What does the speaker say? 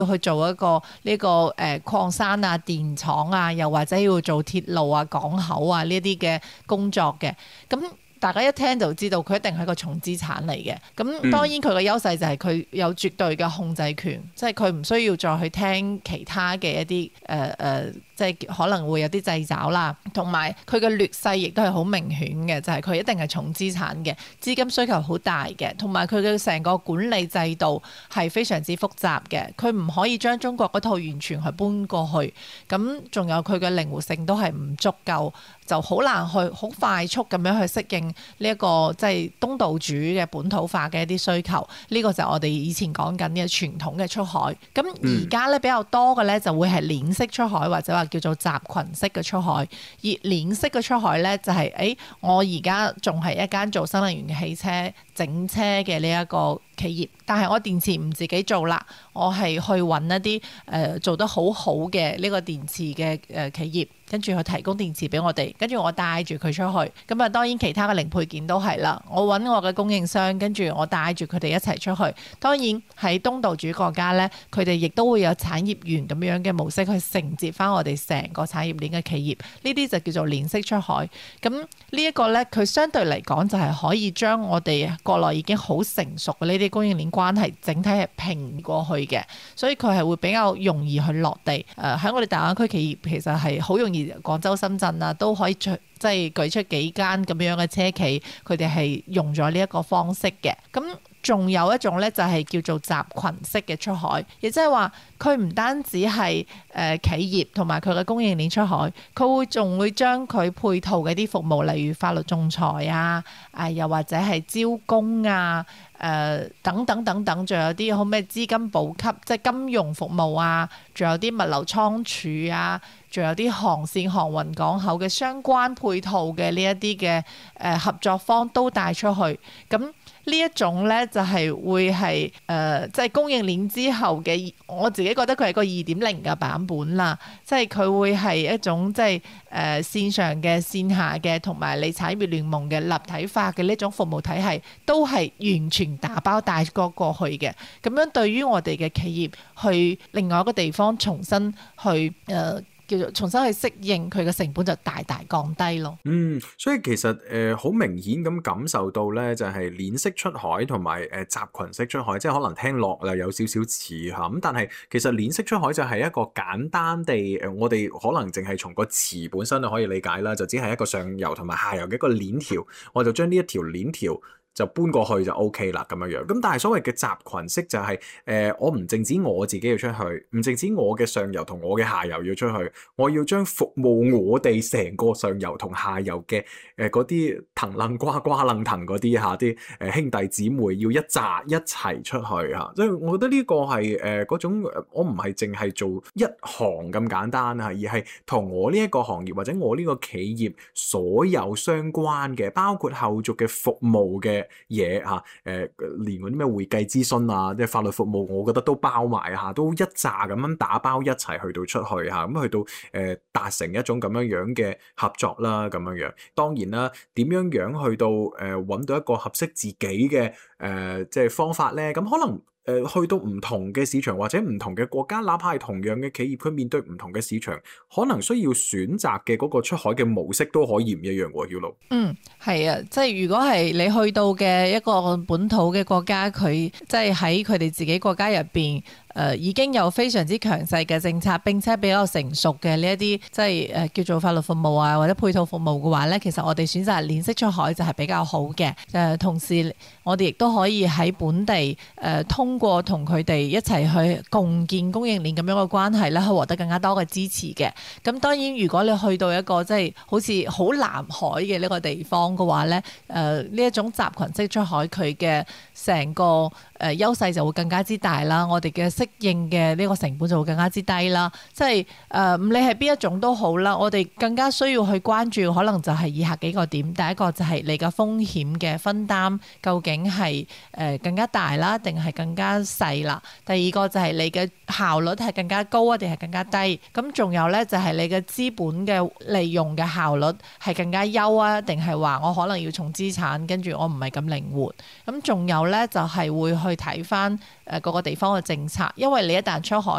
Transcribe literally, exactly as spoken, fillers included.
去做一個呢、這個誒、呃、礦山啊、電廠啊，又或者要做鐵路啊、港口啊呢啲嘅工作嘅。咁大家一聽就知道佢一定係個重資產嚟嘅。咁當然佢嘅優勢就係佢有絕對嘅控制權，即係佢唔需要再去聽其他嘅一啲誒誒，即係可能會有啲掣肘啦。同埋佢嘅劣勢亦都係好明顯嘅，就係、是、佢一定係重資產嘅，資金需求好大嘅，同埋佢嘅成個管理制度係非常之複雜嘅。佢唔可以將中國嗰套完全去搬過去，咁仲有佢嘅靈活性都係唔足夠，就好難去好快速咁樣去適應呢、這、一個即係東道主嘅本土化嘅一啲需求。呢、這個就係我哋以前講緊嘅傳統嘅出海。咁而家咧比較多嘅咧就會係鏈式出海，或者話叫做集群式嘅出海。而鏈式嘅出海咧就係、是、誒、欸、我而家仲係一間做新能源嘅汽車整車嘅呢一個企業，但係我電池唔自己做啦，我係去揾一啲誒、呃、做得好好嘅呢個電池嘅誒、呃、企業，跟住去提供電池俾我哋，跟住我帶住佢出去。咁啊當然其他嘅零配件都係啦，我揾我嘅供應商，跟住我帶住佢哋一齊出去。當然喺東道主國家呢，佢哋亦都會有產業園咁樣嘅模式去承接翻我哋成個產業鏈嘅企業，呢啲就叫做鏈式出海。咁呢一個呢，佢相對嚟講就係可以將我哋國內已經好成熟嘅呢啲供應鏈關係整體係平過去嘅，所以佢係會比較容易去落地。誒、呃、喺我哋大灣區企業其實係好容易，廣州、深圳啊都可以出即係舉出幾間咁樣嘅車企，佢哋係用咗呢一個方式嘅。咁仲有一種咧就係叫做集群式嘅出海，亦即係話佢唔單止係誒、呃、企業同埋佢嘅供應鏈出海，佢會仲會將佢配套嘅啲服務，例如法律仲裁啊，啊又或者係招工啊，誒、呃、等等等等，仲有啲好咩資金補給，即係金融服務啊，仲有啲物流倉儲啊，仲有啲航線航運港口嘅相關配套嘅呢一啲嘅誒合作方都帶出去。咁呢一種咧就係、是、會係誒、呃、即係供應鏈之後嘅，我自己覺得佢係個二點零嘅版本啦。即係佢會係一種即係誒、呃、線上嘅、線下嘅同埋你產業聯盟嘅立體化嘅呢種服務體系，都係完全打包帶過過去嘅。咁樣對於我哋嘅企業去另外一個地方重新去誒。呃叫做重新去適應，佢嘅成本就大大降低咯。 嗯，所以其實誒好、呃、明顯咁感受到咧，就係、是、鏈式出海同埋誒集群式出海，即係可能聽落又有少少似嚇咁，但係其實鏈式出海就係一個簡單地誒、呃，我哋可能淨係從個詞本身就可以理解啦，就只係一個上游同埋下游嘅一個鏈條，我就將呢一條鏈條就搬過去就 OK 啦咁樣樣。咁但係所謂嘅集群式就係、是、誒、呃，我唔淨止我自己要出去，唔淨止我嘅上游同我嘅下游要出去，我要將服務我哋成個上游同下游嘅誒嗰啲藤楞瓜瓜楞藤嗰啲嚇啲誒兄弟姊妹要一紮一齊出去嚇。所以我覺得呢個係誒嗰種我唔係淨係做一行咁簡單啊，而係同我呢一個行業或者我呢個企業所有相關嘅，包括後續嘅服務嘅嘢嚇，誒、呃、連嗰啲咩會計諮詢啊，即係法律服務，我覺得都包埋嚇，都一紮咁樣打包一齊去到出去嚇，咁去到誒、呃、達成一種咁樣樣嘅合作啦，咁樣樣。當然啦，點樣樣去到誒揾、呃、到一個合適自己嘅誒、呃、即係方法咧？咁可能。誒、呃、去到唔同嘅市場或者唔同嘅國家，哪怕係同樣嘅企業，佢面對唔同嘅市場，可能需要選擇嘅嗰個出海嘅模式都可以唔一樣喎。Yulu， 嗯，係啊，即係如果係你去到嘅一個本土嘅國家，佢即係喺佢哋自己國家入邊。誒、呃、已經有非常之強勢嘅政策，並且比較成熟嘅呢一啲即係誒、呃、叫做法律服務啊，或者配套服務嘅話咧，其實我哋選擇鏈式出海就係比較好嘅。誒、呃、同時我哋亦都可以喺本地誒、呃、通過同佢哋一齊去共建供應鏈咁樣嘅關係咧，去獲得更加多嘅支持嘅。咁當然如果你去到一個即係好似好南海嘅呢個地方嘅話咧，誒呢一種集群式出海佢嘅成個誒、呃、優勢就會更加之大啦。我哋嘅適應嘅呢個成本就會更加之低啦，即係誒唔理係邊一種都好啦，我哋更加需要去關注可能就係以下幾個點。第一個就係你嘅風險嘅分擔究竟係誒、呃、更加大啦，定係更加細啦？第二個就係你嘅效率係更加高啊，定係更加低？咁仲有咧就係你嘅資本嘅利用嘅效率係更加優啊，定係話我可能要重資產，跟住我唔係咁靈活？咁仲有咧就係會去睇翻誒各個地方嘅政策。因為你一旦出海